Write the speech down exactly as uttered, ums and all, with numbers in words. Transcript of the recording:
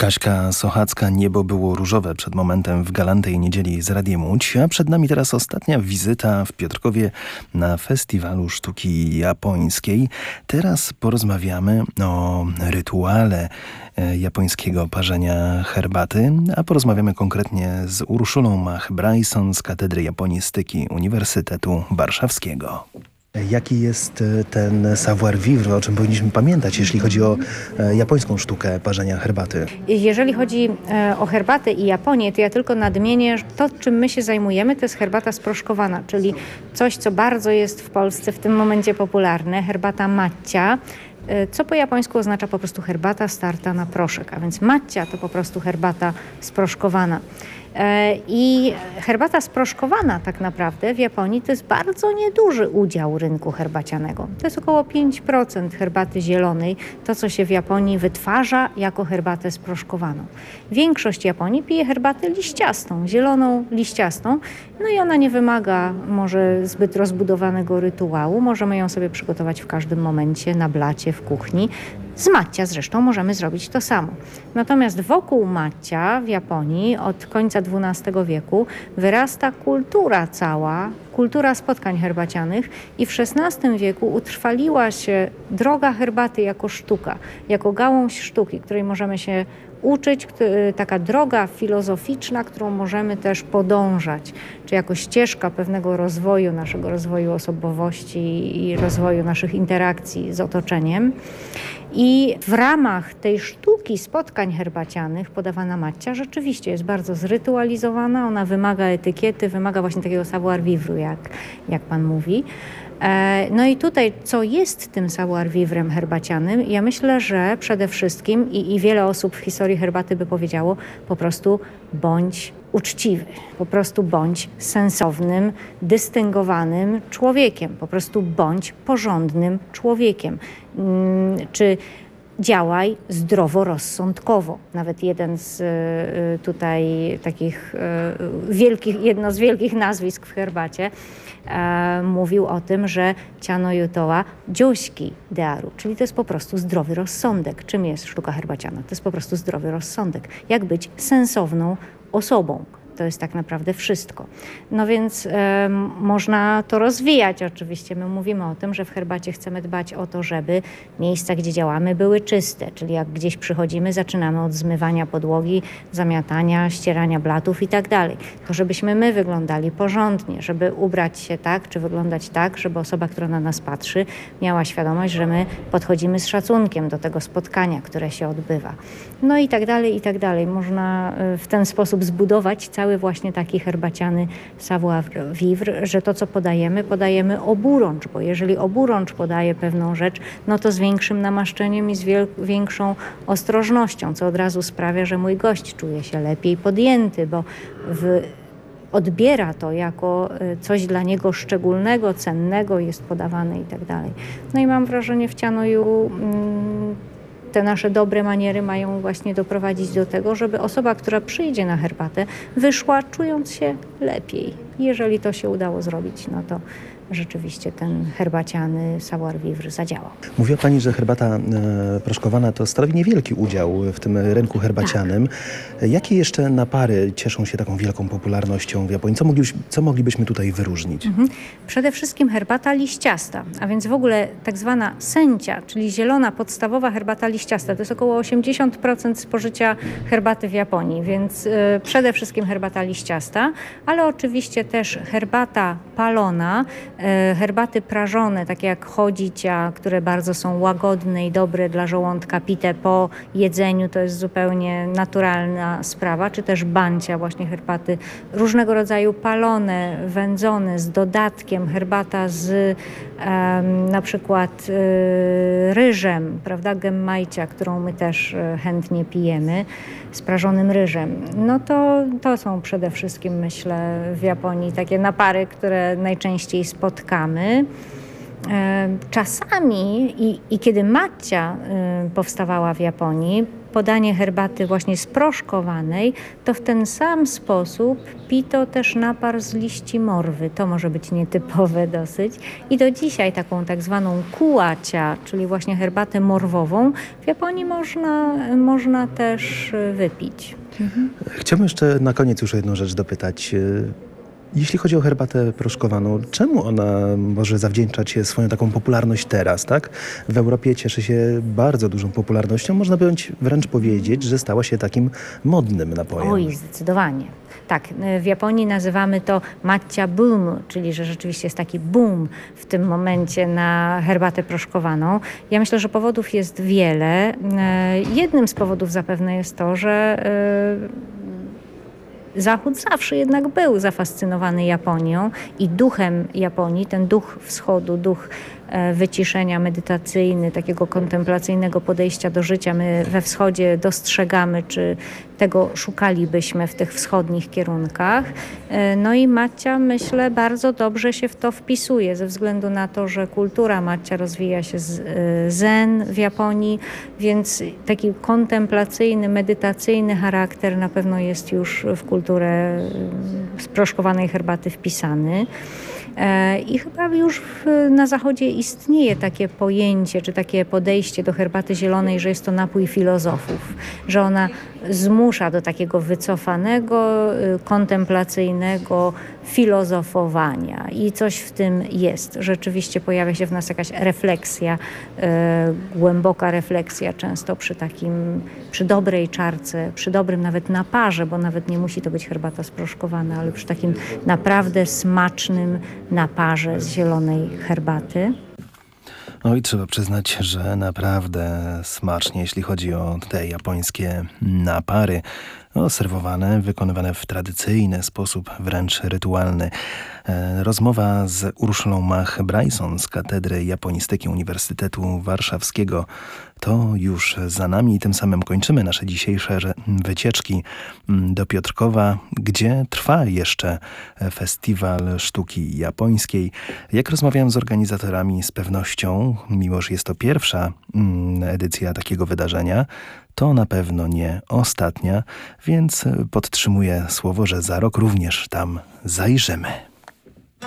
Kaśka Sochacka, niebo było różowe przed momentem w galantej niedzieli z Radiem Łódź, a przed nami teraz ostatnia wizyta w Piotrkowie na Festiwalu Sztuki Japońskiej. Teraz porozmawiamy o rytuale japońskiego parzenia herbaty, a porozmawiamy konkretnie z Urszulą Mach-Bryson z Katedry Japonistyki Uniwersytetu Warszawskiego. Jaki jest ten savoir-vivre, o czym powinniśmy pamiętać, jeśli chodzi o japońską sztukę parzenia herbaty? Jeżeli chodzi o herbatę i Japonię, to ja tylko nadmienię, że to, czym my się zajmujemy, to jest herbata sproszkowana, czyli coś, co bardzo jest w Polsce w tym momencie popularne, herbata matcha, co po japońsku oznacza po prostu herbata starta na proszek, a więc matcha to po prostu herbata sproszkowana. I herbata sproszkowana tak naprawdę w Japonii to jest bardzo nieduży udział rynku herbacianego. To jest około pięć procent herbaty zielonej, to co się w Japonii wytwarza jako herbatę sproszkowaną. Większość Japonii pije herbatę liściastą, zieloną liściastą, no i ona nie wymaga może zbyt rozbudowanego rytuału. Możemy ją sobie przygotować w każdym momencie na blacie, w kuchni. Z matcha zresztą możemy zrobić to samo. Natomiast wokół matcha w Japonii od końca dwunastego wieku wyrasta kultura cała, kultura spotkań herbacianych i w szesnastym wieku utrwaliła się droga herbaty jako sztuka, jako gałąź sztuki, której możemy się uczyć, taka droga filozoficzna, którą możemy też podążać, czy jako ścieżka pewnego rozwoju, naszego rozwoju osobowości i rozwoju naszych interakcji z otoczeniem. I w ramach tej sztuki spotkań herbacianych podawana matcha rzeczywiście jest bardzo zrytualizowana, ona wymaga etykiety, wymaga właśnie takiego savoir-vivre, jak, jak pan mówi. No i tutaj, co jest tym savoir-vivrem herbacianym? Ja myślę, że przede wszystkim, i, i wiele osób w historii herbaty by powiedziało, po prostu bądź uczciwy, po prostu bądź sensownym, dystyngowanym człowiekiem, po prostu bądź porządnym człowiekiem. Czy działaj zdroworozsądkowo. Nawet jeden z y, tutaj takich y, wielkich, jedno z wielkich nazwisk w herbacie y, mówił o tym, że ciano yutowa joshiki dearu, czyli to jest po prostu zdrowy rozsądek. Czym jest sztuka herbaciana? To jest po prostu zdrowy rozsądek. Jak być sensowną osobą. To jest tak naprawdę wszystko. No więc e, można to rozwijać oczywiście. My mówimy o tym, że w herbacie chcemy dbać o to, żeby miejsca, gdzie działamy, były czyste. Czyli jak gdzieś przychodzimy, zaczynamy od zmywania podłogi, zamiatania, ścierania blatów i tak dalej. To żebyśmy my wyglądali porządnie, żeby ubrać się tak, czy wyglądać tak, żeby osoba, która na nas patrzy, miała świadomość, że my podchodzimy z szacunkiem do tego spotkania, które się odbywa. No i tak dalej, i tak dalej. Można w ten sposób zbudować cały cały właśnie taki herbaciany savoir-vivre, że to, co podajemy, podajemy oburącz, bo jeżeli oburącz podaje pewną rzecz, no to z większym namaszczeniem i z wiel- większą ostrożnością, co od razu sprawia, że mój gość czuje się lepiej podjęty, bo w odbiera to jako coś dla niego szczególnego, cennego, jest podawane i tak dalej. No i mam wrażenie, w Cianoju mm, te nasze dobre maniery mają właśnie doprowadzić do tego, żeby osoba, która przyjdzie na herbatę, wyszła czując się lepiej. Jeżeli to się udało zrobić, no to rzeczywiście ten herbaciany savoir-vivre zadziałał. Mówiła pani, że herbata e, proszkowana to stanowi niewielki udział w tym rynku herbacianym. Tak. Jakie jeszcze napary cieszą się taką wielką popularnością w Japonii? Co, moglibyśmy, co moglibyśmy tutaj wyróżnić? Mhm. Przede wszystkim herbata liściasta, a więc w ogóle tak zwana sencia, czyli zielona, podstawowa herbata liściasta. To jest około osiemdziesiąt procent spożycia herbaty w Japonii, więc y, przede wszystkim herbata liściasta, ale oczywiście też herbata palona, herbaty prażone, takie jak chodzicia, które bardzo są łagodne i dobre dla żołądka, pite po jedzeniu, to jest zupełnie naturalna sprawa, czy też bancia, właśnie herbaty różnego rodzaju palone, wędzone, z dodatkiem, herbata z um, na przykład y, ryżem, prawda, gemmajcia, którą my też y, chętnie pijemy, z prażonym ryżem. No to, to są przede wszystkim, myślę, w Japonii takie napary, które najczęściej spotkamy. Czasami i, i kiedy matcha powstawała w Japonii, podanie herbaty właśnie sproszkowanej, to w ten sam sposób pito też napar z liści morwy. To może być nietypowe dosyć. I do dzisiaj taką tak zwaną kuacia, czyli właśnie herbatę morwową, w Japonii można, można też wypić. Mhm. Chciałbym jeszcze na koniec już o jedną rzecz dopytać. Jeśli chodzi o herbatę proszkowaną, czemu ona może zawdzięczać się swoją taką popularność teraz, tak? W Europie cieszy się bardzo dużą popularnością. Można by wręcz powiedzieć, że stała się takim modnym napojem. Oj, zdecydowanie. Tak, w Japonii nazywamy to matcha boom, czyli że rzeczywiście jest taki boom w tym momencie na herbatę proszkowaną. Ja myślę, że powodów jest wiele. Jednym z powodów zapewne jest to, że Zachód zawsze jednak był zafascynowany Japonią i duchem Japonii, ten duch wschodu, duch wyciszenia medytacyjny, takiego kontemplacyjnego podejścia do życia. My we wschodzie dostrzegamy, czy tego szukalibyśmy w tych wschodnich kierunkach. No i matcha, myślę, bardzo dobrze się w to wpisuje, ze względu na to, że kultura matcha rozwija się z zen w Japonii, więc taki kontemplacyjny, medytacyjny charakter na pewno jest już w kulturę sproszkowanej herbaty wpisany. I chyba już na Zachodzie istnieje takie pojęcie, czy takie podejście do herbaty zielonej, że jest to napój filozofów, że ona zmusza do takiego wycofanego, kontemplacyjnego filozofowania i coś w tym jest. Rzeczywiście pojawia się w nas jakaś refleksja, e, głęboka refleksja, często przy takim, przy dobrej czarce, przy dobrym nawet naparze, bo nawet nie musi to być herbata sproszkowana, ale przy takim naprawdę smacznym naparze z zielonej herbaty. No i trzeba przyznać, że naprawdę smacznie, jeśli chodzi o te japońskie napary, no, serwowane, wykonywane w tradycyjny sposób, wręcz rytualny. Rozmowa z Urszulą Mach-Bryson z Katedry Japonistyki Uniwersytetu Warszawskiego to już za nami i tym samym kończymy nasze dzisiejsze wycieczki do Piotrkowa, gdzie trwa jeszcze Festiwal Sztuki Japońskiej. Jak rozmawiałem z organizatorami, z pewnością, mimo że jest to pierwsza edycja takiego wydarzenia, to na pewno nie ostatnia, więc podtrzymuję słowo, że za rok również tam zajrzymy.